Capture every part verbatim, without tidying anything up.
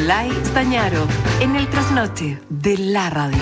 Nicolai Stañaro, en el trasnoche de la radio.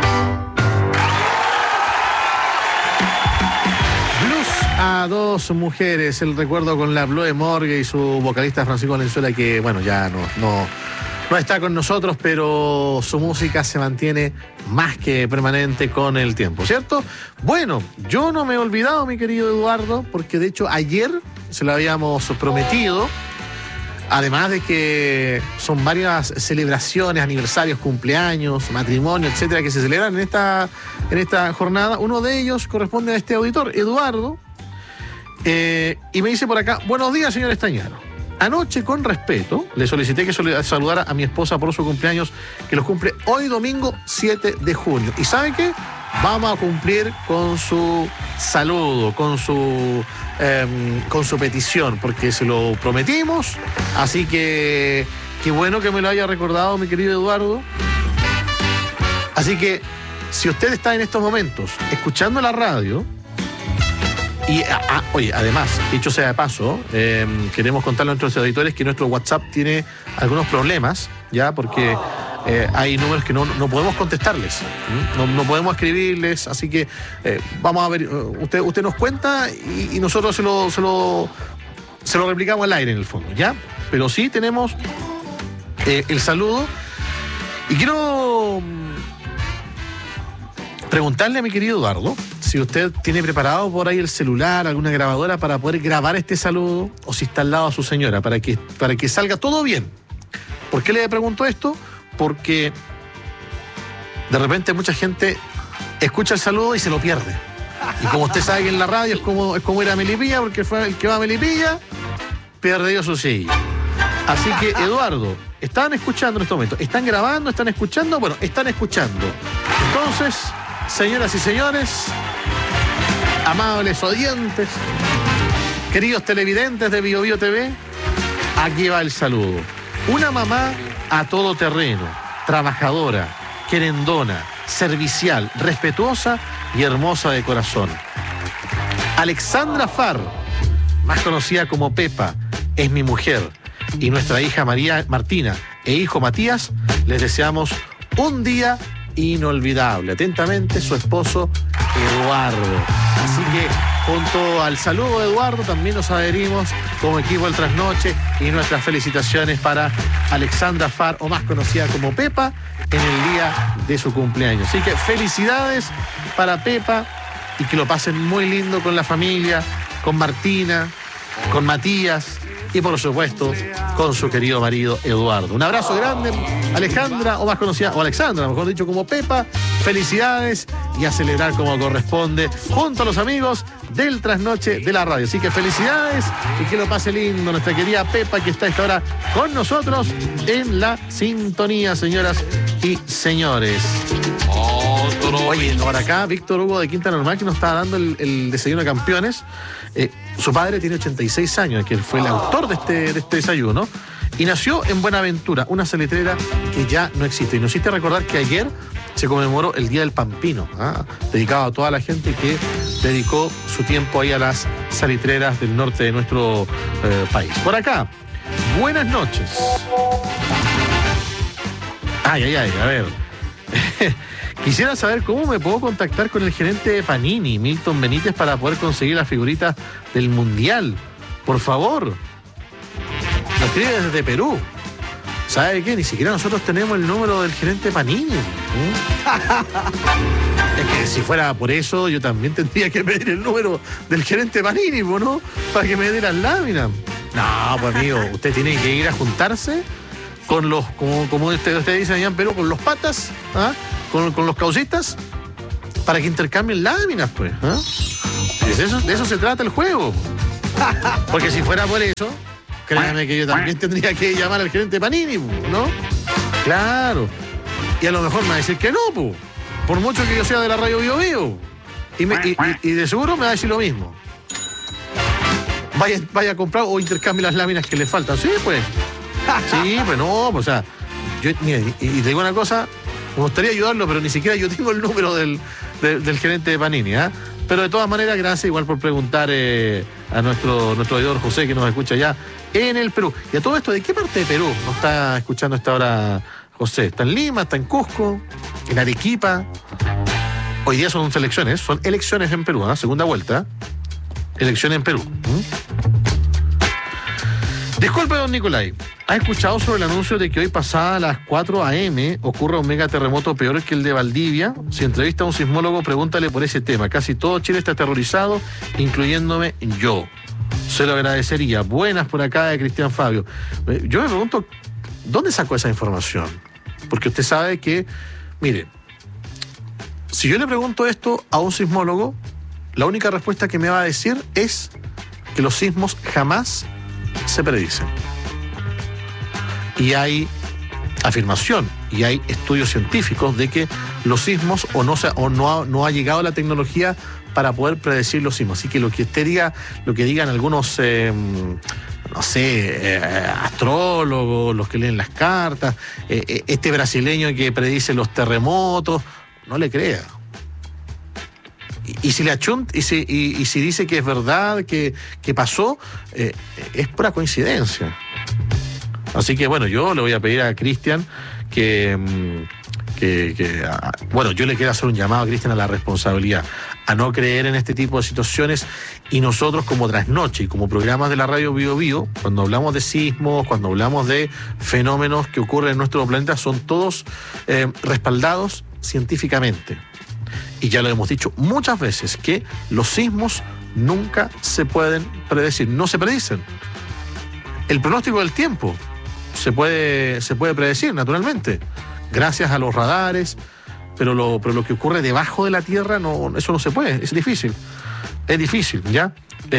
Blues a dos mujeres, el recuerdo con la Chloe Morgue y su vocalista Francisco Valenzuela, que bueno, ya no, no, no está con nosotros, pero su música se mantiene más que permanente con el tiempo, ¿cierto? Bueno, yo no me he olvidado, mi querido Eduardo, porque de hecho ayer se lo habíamos prometido. Además de que son varias celebraciones, aniversarios, cumpleaños, matrimonio, etcétera, que se celebran en esta, en esta jornada. Uno de ellos corresponde a este auditor, Eduardo, eh, y me dice por acá: buenos días, señor Stañaro. Anoche, con respeto, le solicité que saludara a mi esposa por su cumpleaños, que los cumple hoy domingo siete de junio. ¿Y sabe qué? Vamos a cumplir con su saludo, con su... Eh, con su petición, porque se lo prometimos, así que qué bueno que me lo haya recordado, mi querido Eduardo. Así que si usted está en estos momentos escuchando la radio y, ah, oye, además, dicho sea de paso, eh, queremos contarle a nuestros auditores que nuestro WhatsApp tiene algunos problemas, ya, porque Eh, hay números que no, no podemos contestarles, no, no podemos escribirles, así que eh, vamos a ver, usted, usted nos cuenta y, y nosotros se lo, se, lo, se lo replicamos al aire en el fondo, ¿ya? Pero sí tenemos eh, el saludo y quiero preguntarle a mi querido Eduardo si usted tiene preparado por ahí el celular, alguna grabadora para poder grabar este saludo, o si está al lado a su señora, para que, para que salga todo bien. ¿Por qué le pregunto esto? Porque de repente mucha gente escucha el saludo y se lo pierde. Y como usted sabe que en la radio es como, es como ir a Melipilla, porque fue el que va a Melipilla, perdió su silla. Así que, Eduardo, ¿están escuchando en este momento? ¿Están grabando? ¿Están escuchando? Bueno, están escuchando. Entonces, señoras y señores, amables oyentes, queridos televidentes de Bio Bio T V, aquí va el saludo. Una mamá a todo terreno, trabajadora, querendona, servicial, respetuosa y hermosa de corazón. Alexandra Farr, más conocida como Pepa, es mi mujer, y nuestra hija María Martina e hijo Matías, les deseamos un día inolvidable. Atentamente, su esposo Eduardo. Así que junto al saludo de Eduardo también nos adherimos como equipo del Trasnoche y nuestras felicitaciones para Alexandra Farr, o más conocida como Pepa, en el día de su cumpleaños. Así que felicidades para Pepa y que lo pasen muy lindo con la familia, con Martina, con Matías y por supuesto con su querido marido Eduardo. Un abrazo grande, Alejandra, o más conocida, o Alexandra, mejor dicho, como Pepa. Felicidades y a celebrar como corresponde junto a los amigos del Trasnoche de la radio. Así que felicidades y que lo pase lindo nuestra querida Pepa, que está a esta hora con nosotros en la sintonía, señoras y señores. Oye, por acá Víctor Hugo de Quinta Normal, que nos está dando el, el desayuno de campeones. Eh, su padre tiene ochenta y seis años, que fue el autor de este, de este desayuno, y nació en Buenaventura, una salitrera que ya no existe. Y nos hiciste recordar que ayer se conmemoró el Día del Pampino, ¿ah? dedicado a toda la gente que dedicó su tiempo ahí a las salitreras del norte de nuestro eh, país. Por acá, buenas noches. Ay, ay, ay, a ver. Quisiera saber cómo me puedo contactar con el gerente de Panini, Milton Benítez, para poder conseguir las figuritas del Mundial. Por favor. Lo escribe desde Perú. ¿Sabe qué? Ni siquiera nosotros tenemos el número del gerente Panini. ¿Eh? Es que si fuera por eso, yo también tendría que pedir el número del gerente Panini, ¿no? Para que me dé las láminas. No, pues amigo, usted tiene que ir a juntarse con los, como, como usted, usted dice allá en Perú, con los patas, ¿ah? con, con los causitas, para que intercambien láminas, pues. ¿Ah? De eso, de eso se trata el juego. Porque si fuera por eso, créame que yo también tendría que llamar al gerente Panini, ¿no? Claro. Y a lo mejor me va a decir que no, pues. Por mucho que yo sea de la radio Bio Bio. Y, me, y, y, y de seguro me va a decir lo mismo. Vaya, vaya a comprar o intercambie las láminas que le faltan. Sí, pues. Sí, pues no, pues, o sea, yo, mira, y, y te digo una cosa, me gustaría ayudarlo, pero ni siquiera yo tengo el número del, del, del gerente de Panini, ¿eh? Pero de todas maneras, gracias igual por preguntar, eh, a nuestro, nuestro oidor José, que nos escucha allá en el Perú. Y a todo esto, ¿de qué parte de Perú nos está escuchando a esta hora José? ¿Está en Lima? ¿Está en Cusco? ¿En Arequipa? Hoy día son elecciones, son elecciones en Perú, ¿eh? Segunda vuelta. Elecciones en Perú. ¿Mm? Disculpe, don Nicolai. ¿Ha escuchado sobre el anuncio de que hoy pasada a las cuatro a eme ocurra un megaterremoto peor que el de Valdivia? Si entrevista a un sismólogo, pregúntale por ese tema. Casi todo Chile está aterrorizado, incluyéndome yo. Se lo agradecería. Buenas por acá de Cristian Fabio. Yo me pregunto, ¿dónde sacó esa información? Porque usted sabe que, mire, si yo le pregunto esto a un sismólogo, la única respuesta que me va a decir es que los sismos jamás se predicen. Y hay afirmación y hay estudios científicos de que los sismos o no se, o no ha, no ha llegado la tecnología para poder predecir los sismos. Así que lo que usted diga, lo que digan algunos eh, no sé, eh, astrólogos, los que leen las cartas, eh, este brasileño que predice los terremotos, no le crea. Y, y si le achunt, y si, y, y si dice que es verdad, que, que pasó, eh, es pura coincidencia. Así que bueno, yo le voy a pedir a Cristian que, que, que a, bueno, yo le quiero hacer un llamado a Cristian a la responsabilidad, a no creer en este tipo de situaciones, y nosotros como Trasnoche y como programas de la radio Bio Bio, cuando hablamos de sismos, cuando hablamos de fenómenos que ocurren en nuestro planeta, son todos eh, respaldados científicamente. Y ya lo hemos dicho muchas veces, que los sismos nunca se pueden predecir, no se predicen. El pronóstico del tiempo se puede, se puede predecir, naturalmente, gracias a los radares, pero lo, pero lo que ocurre debajo de la Tierra, no, eso no se puede, es difícil. Es difícil, ¿ya?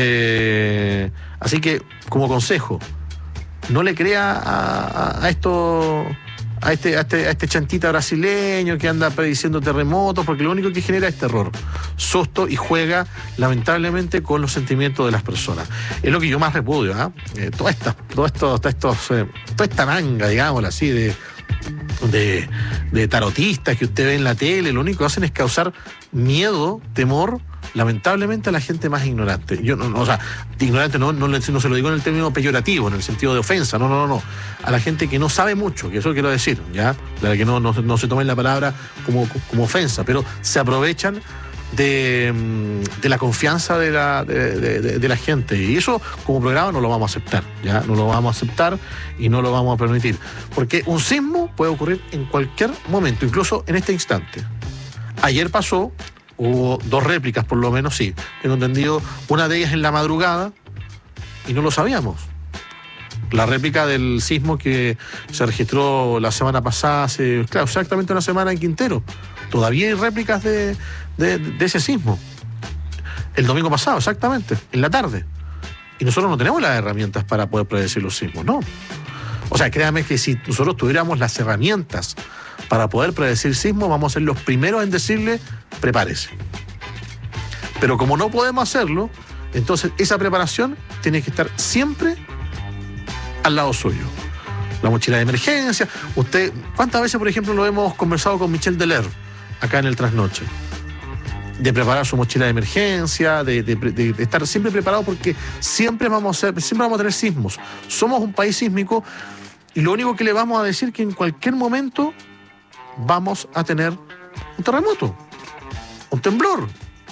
Eh, así que, como consejo, no le crea a, a, a esto... A este, a, este, a este chantita brasileño que anda prediciendo terremotos, porque lo único que genera es terror, susto, y juega lamentablemente con los sentimientos de las personas. Es lo que yo más repudio, ¿eh? Eh, toda esta, todo esto, todo estos, eh, toda esta manga, digámoslo así, de, de, de tarotistas que usted ve en la tele, lo único que hacen es causar miedo, temor, lamentablemente, a la gente más ignorante. Yo no, no o sea, ignorante no, no, no se lo digo en el término peyorativo, en el sentido de ofensa, no, no, no, no. A la gente que no sabe mucho, que eso quiero decir, ¿ya? La que no, no, no se tomen la palabra como, como ofensa, pero se aprovechan de, de la confianza de la, de, de, de la gente. Y eso, como programa, no lo vamos a aceptar, ¿ya? No lo vamos a aceptar y no lo vamos a permitir. Porque un sismo puede ocurrir en cualquier momento, incluso en este instante. Ayer pasó. Hubo dos réplicas, por lo menos, sí. Tengo entendido, una de ellas en la madrugada, y no lo sabíamos. La réplica del sismo que se registró la semana pasada, hace, claro, exactamente una semana en Quintero. Todavía hay réplicas de, de, de ese sismo. El domingo pasado, exactamente, en la tarde. Y nosotros no tenemos las herramientas para poder predecir los sismos, ¿no? O sea, créame que si nosotros tuviéramos las herramientas para poder predecir sismos, vamos a ser los primeros en decirle, prepárese. Pero como no podemos hacerlo, entonces esa preparación tiene que estar siempre al lado suyo. La mochila de emergencia. Usted, ¿cuántas veces, por ejemplo, lo hemos conversado con Michel Deler acá en el Trasnoche? De preparar su mochila de emergencia, de, de, de, de estar siempre preparado, porque siempre vamos a ser, siempre vamos a tener sismos. Somos un país sísmico y lo único que le vamos a decir es que en cualquier momento vamos a tener un terremoto, un temblor,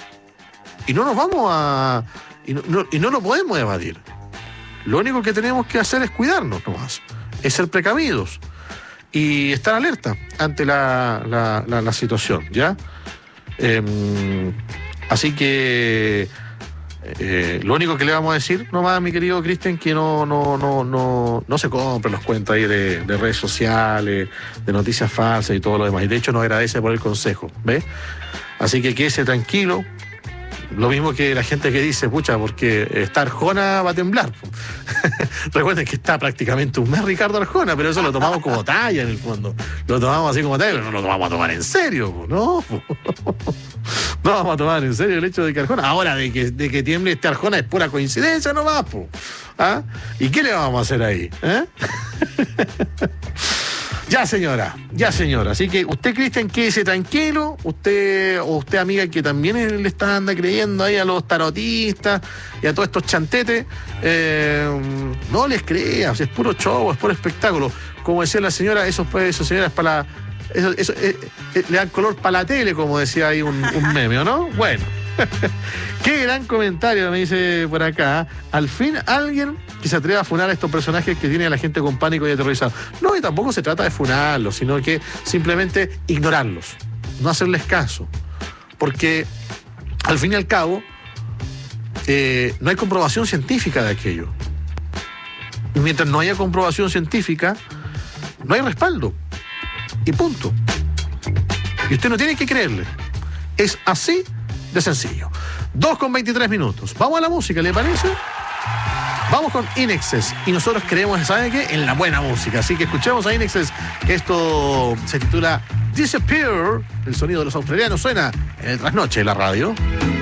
y no nos vamos a y no, no, y no lo podemos evadir. Lo único que tenemos que hacer es cuidarnos nomás, es ser precavidos y estar alerta ante la, la, la, la situación, ¿ya? Eh, así que eh, lo único que le vamos a decir nomás, mi querido Cristian, que no, no, no, no, no se compren los cuentos ahí de, de redes sociales, de noticias falsas y todo lo demás. Y de hecho nos agradece por el consejo, ¿ves? Así que quédese tranquilo. Lo mismo que la gente que dice, pucha, porque está Arjona va a temblar. Recuerden que está prácticamente un mes Ricardo Arjona, pero eso lo tomamos como talla en el fondo. Lo tomamos así como talla, pero no lo vamos a tomar en serio, ¿no? No vamos a tomar en serio el hecho de que Arjona, ahora de que, de que tiemble este Arjona es pura coincidencia nomás, po. ¿Ah? ¿Y qué le vamos a hacer ahí? ¿Eh? Ya, señora, ya, señora. Así que usted, Cristian, quédese tranquilo. Usted, o usted, amiga, que también le está anda creyendo ahí a los tarotistas y a todos estos chantetes, eh, no les crea, es puro show, es puro espectáculo. Como decía la señora, esos, esos señoras para la... Eso, eso, eh, eh, le dan color para la tele, como decía ahí un, un meme, ¿o no? Bueno. Qué gran comentario, me dice por acá. Al fin alguien que se atreve a funar a estos personajes que tienen a la gente con pánico y aterrorizado. No, y tampoco se trata de funarlos, sino que simplemente ignorarlos, no hacerles caso. Porque al fin y al cabo eh, no hay comprobación científica de aquello. Y mientras no haya comprobación científica, no hay respaldo. Y punto. Y usted no tiene que creerle. Es así de sencillo. dos con veintitrés minutos. Vamos a la música, ¿le parece? Vamos con Inexes. Y nosotros creemos, ¿sabe qué? En la buena música. Así que escuchemos a Inexes. Esto se titula Disappear. El sonido de los australianos suena en el trasnoche de la radio.